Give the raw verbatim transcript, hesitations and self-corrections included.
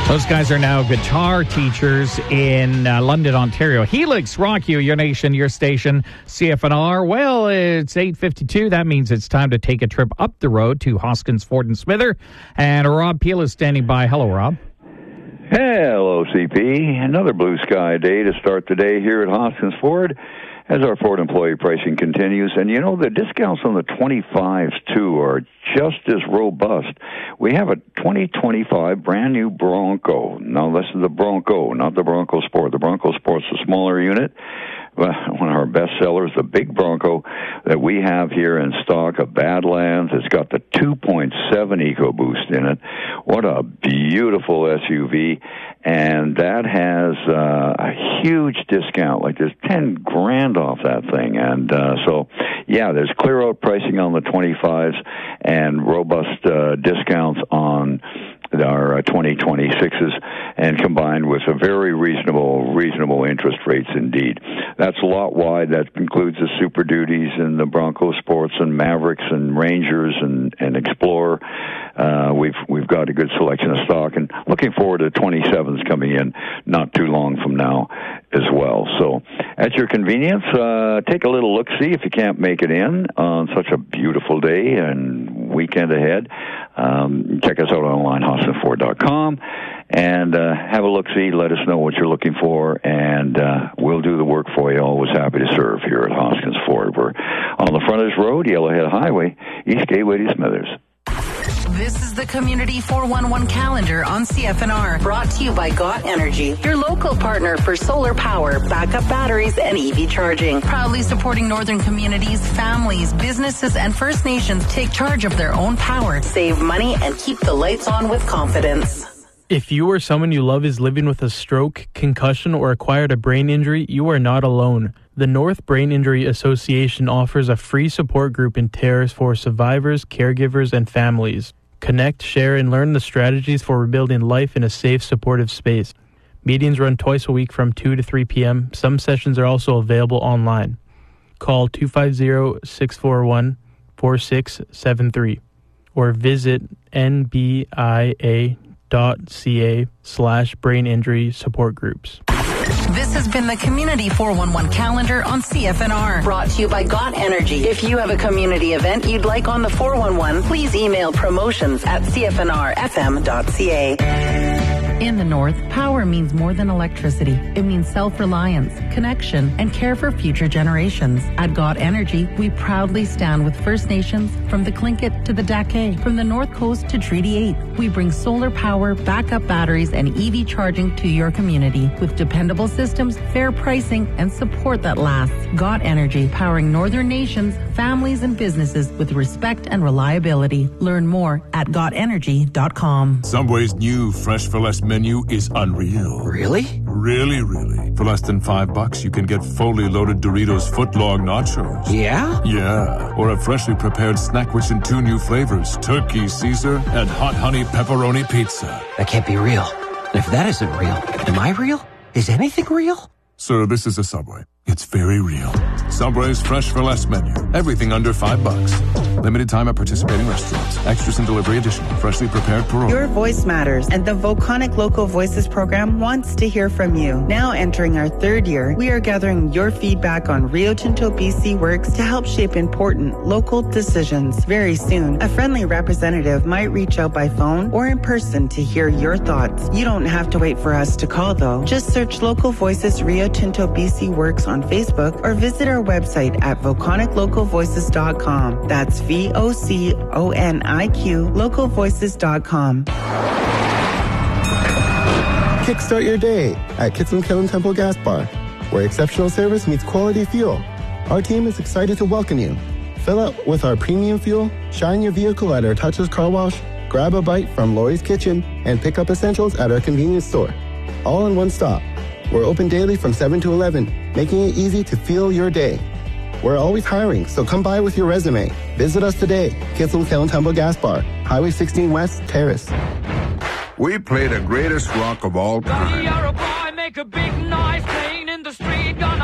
Those guys are now guitar teachers in uh, London, Ontario. Helix, Rock You, your nation, your station, C F N R. Well, it's eight fifty-two. That means it's time to take a trip up the road to Hoskins, Ford and Smither. And Rob Peel is standing by. Hello, Rob. Hello, C P. Another blue sky day to start the day here at Hoskins Ford as our Ford employee pricing continues. And, you know, the discounts on the twenty-fives, too, are just as robust. We have a twenty twenty-five brand-new Bronco. Now, this is the Bronco, not the Bronco Sport. The Bronco Sport's a smaller unit. One of our best sellers, the big Bronco that we have here in stock of Badlands. It's got the two point seven EcoBoost in it. What a beautiful S U V. And that has uh, a huge discount. Like there's ten grand off that thing. And uh, so, yeah, there's clear out pricing on the twenty-fives and robust uh, discounts on our uh, twenty twenty-sixes, and combined with a very reasonable, reasonable interest rates indeed. That's lot wide. That includes the Super Duties and the Bronco Sports and Mavericks and Rangers and, and Explorer. Uh, we've we've got a good selection of stock, and looking forward to twenty-sevens coming in not too long from now as well. So at your convenience, uh, take a little look-see if you can't make it in on such a beautiful day and weekend ahead. Um, check us out online, Hoskins Ford dot com, and uh, have a look-see. Let us know what you're looking for, and uh, we'll do the work for you. Always happy to serve here at Hoskins Ford. We're on the Frontage Road, Yellowhead Highway, East Gateway to Smithers. This is the Community four one one calendar on C F N R, brought to you by Got Energy, your local partner for solar power, backup batteries, and E V charging. Proudly supporting northern communities, families, businesses, and First Nations take charge of their own power, save money, and keep the lights on with confidence. If you or someone you love is living with a stroke, concussion, or acquired a brain injury, you are not alone. The North Brain Injury Association offers a free support group in Terrace for survivors, caregivers, and families. Connect, share, and learn the strategies for rebuilding life in a safe, supportive space. Meetings run twice a week from two to three p.m. Some sessions are also available online. Call two five zero, six four one, four six seven three or visit N B I A dot C A slash brain injury support groups. This has been the Community four one one calendar on C F N R, brought to you by Got Energy. If you have a community event you'd like on the four one one, please email promotions at C F N R F M dot C A. In the North, power means more than electricity. It means self-reliance, connection, and care for future generations. At Got Energy, we proudly stand with First Nations from the Tlingit to the Dake, from the North Coast to Treaty eight. We bring solar power, backup batteries, and E V charging to your community with dependable systems, fair pricing, and support that lasts. Got Energy, powering northern nations, families, and businesses with respect and reliability. Learn more at got energy dot com. Subway's new Fresh for Less menu is unreal. Really? Really, really. For less than five bucks, you can get fully loaded Doritos footlong nachos. Yeah? Yeah. Or a freshly prepared snack rich in two new flavors, turkey Caesar and hot honey pepperoni pizza. That can't be real. And if that isn't real, am I real? Is anything real? Sir, this is a Subway. It's very real. Subway's Fresh for Less menu. Everything under five bucks. Limited time at participating restaurants. Extras and delivery additional. Freshly prepared parole. Your voice matters, and the Volcanic Local Voices program wants to hear from you. Now entering our third year, we are gathering your feedback on Rio Tinto B C works to help shape important local decisions. Very soon, a friendly representative might reach out by phone or in person to hear your thoughts. You don't have to wait for us to call, though. Just search Local Voices Rio Tinto B C Works on Facebook or visit our website at volcanic local voices dot com. That's V O C O N I Q, local voices dot com. Kickstart your day at Kitson Kiln Temple Gas Bar, where exceptional service meets quality fuel. Our team is excited to welcome you. Fill up with our premium fuel, shine your vehicle at our touchless car wash, grab a bite from Lori's Kitchen, and pick up essentials at our convenience store. All in one stop. We're open daily from seven to eleven, making it easy to fuel your day. We're always hiring, so come by with your resume. Visit us today, Kitson Kiln Temple Gas Bar, Highway sixteen West, Terrace. We play the greatest rock of all time. You're a boy, make a big